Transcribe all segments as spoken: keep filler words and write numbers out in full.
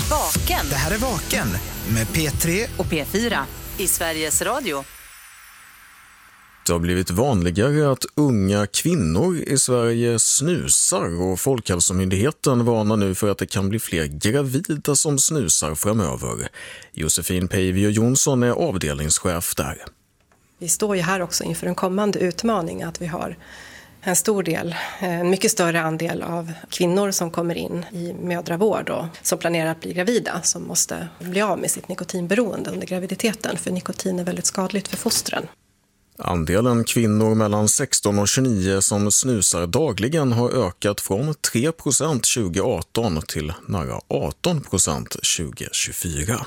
Vaken. Det här är Vaken med P tre och P fyra i Sveriges Radio. Det har blivit vanligare att unga kvinnor i Sverige snusar och Folkhälsomyndigheten varnar nu för att det kan bli fler gravida som snusar framöver. Josefin Peivio Jonsson är avdelningschef där. Vi står ju här också inför en kommande utmaning att vi har en stor del, en mycket större andel av kvinnor som kommer in i mödravård och som planerar att bli gravida som måste bli av med sitt nikotinberoende under graviditeten, för nikotin är väldigt skadligt för fostren. Andelen kvinnor mellan sexton och tjugonio som snusar dagligen har ökat från tre procent tjugo arton till nära arton procent tjugo tjugofyra.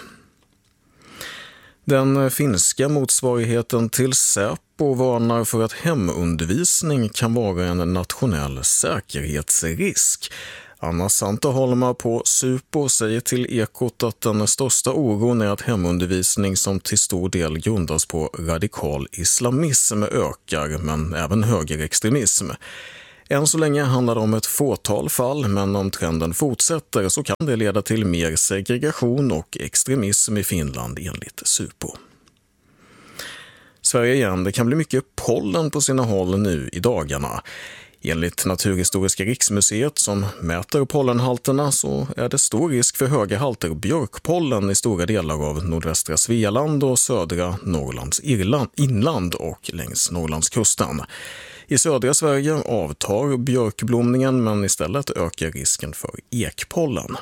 Den finska motsvarigheten till Säpo varnar för att hemundervisning kan vara en nationell säkerhetsrisk. Anna Santaholma på Supo säger till Ekot att den största oron är att hemundervisning som till stor del grundas på radikal islamism ökar, men även högerextremism. Än så länge handlar det om ett fåtal fall, men om trenden fortsätter så kan det leda till mer segregation och extremism i Finland enligt Supo. Sverige igen, det kan bli mycket pollen på sina håll nu i dagarna. Enligt Naturhistoriska riksmuseet som mäter pollenhalterna så är det stor risk för höga halter björkpollen i stora delar av nordvästra Svealand och södra Norrlands inland och längs Norrlandskusten. I södra Sverige avtar björkblomningen, men istället ökar risken för ekpollen.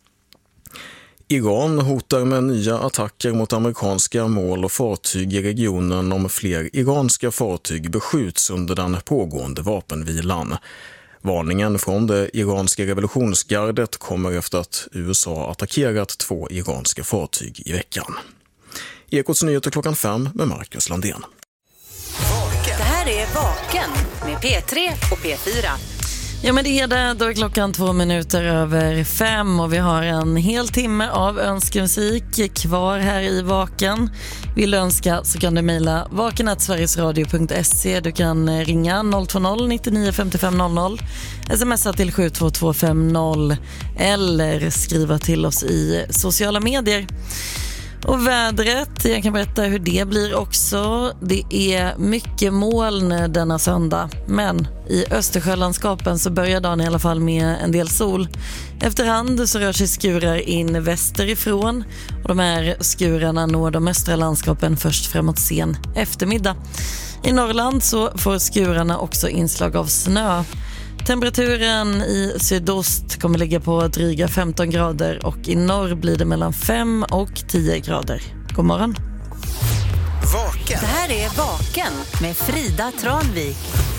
Iran hotar med nya attacker mot amerikanska mål och fartyg i regionen om fler iranska fartyg beskjuts under den pågående vapenvilan. Varningen från det iranska revolutionsgardet kommer efter att U S A attackerat två iranska fartyg i veckan. Ekots nyheter klockan fem med Marcus Landén. Det här är Vaken med P tre och P fyra. Ja, men det är det. Då är klockan två minuter över fem och vi har en hel timme av önskemusik kvar här i Vaken. Vill du önska så kan du mejla vaken at sverigesradio punkt se. Du kan ringa noll två noll nio nio fem fem noll noll, smsa till sju två två fem noll eller skriva till oss i sociala medier. Och vädret, jag kan berätta hur det blir också. Det är mycket moln denna söndag, men i Östersjölandskapen så börjar dagen i alla fall med en del sol. Efterhand så rör sig skurar in västerifrån och de här skurarna når de östra landskapen först framåt sen eftermiddag. I Norrland så får skurarna också inslag av snö. Temperaturen i sydost kommer ligga på dryga femton grader och i norr blir det mellan fem och tio grader. God morgon. Vaken. Det här är Vaken med Frida Tranvik.